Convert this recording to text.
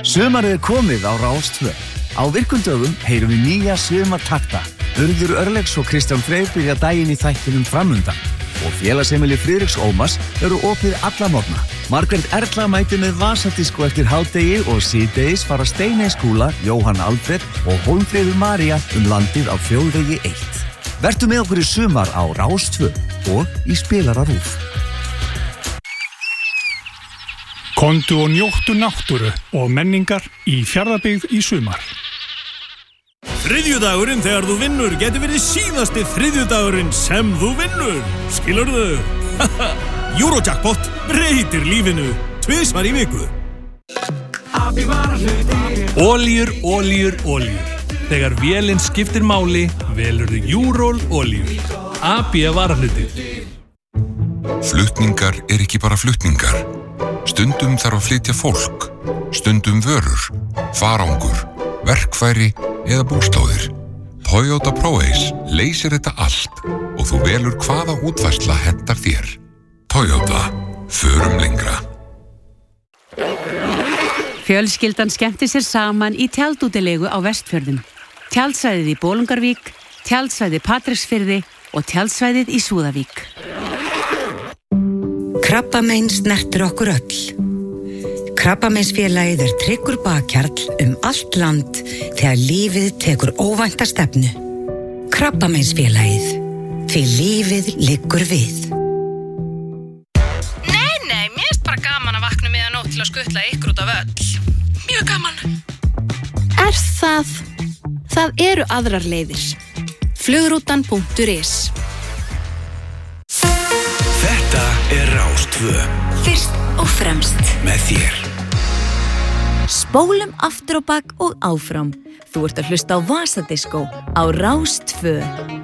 Sumarið komið á Rás 2. Á virkum dögum heyrum við nýja sumartakta. Urður Örlegs og Kristján Freyr byrja daginn í þættinum framundan. Og félagsheimili Friðriks Ómars eru opið alla morgna. Margrét Erla mætir með vasadisko eftir hádegi og síðdegis fara Steiney Skúla, Jóhann Alfred og Hólmfríður María landið á Þjóðvegi 1. Vertu með okkur í sumar á Rás 2 og í spilara RÚV. Komdu og njóttu náttúru og menningar í Fjarðabyggð í sumar. Þriðjudagurinn þegar þú vinnur getur verið síðasti þriðjudagurinn sem þú vinnur. Skilurðu? Eurojackpot breytir lífinu 2 í viku. Olíur. Þegar vélinn skiptir máli, velurðu Júról olíur. AB varahlutir. Flutningar ekki bara flutningar. Stundum þarf að flytja fólk, stundum vörur, farangur, verkfæri eða búslóðir. Toyota ProAce leysir þetta allt og þú velur hvaða útfærsla hentar þér. Toyota, förum lengra. Fjölskyldan skemmti sér saman í tjaldútilegu á Vestfjörðum. Tjaldsvæðið í Bolungarvík, tjaldsvæðið Patreksfirði og tjaldsvæðið í Súðavík. Krabbamein snertir okkur öll. Krabbameinsfélagið tryggur bakkjarl allt land þegar lífið tekur óvænta stefnu. Krabbameinsfélagið, því lífið liggur við. Nei, mér finnst bara gaman að vakna miðanótt til að skutla ykkur út af völl. Mjög gaman. Það? Það eru aðrar leiðir. Flugrútan.is. Þetta Rás 2. Fyrst og fremst með þér. Spólum aftur á bak og áfram. Þú ert að hlusta á Vasadisko á Rás 2.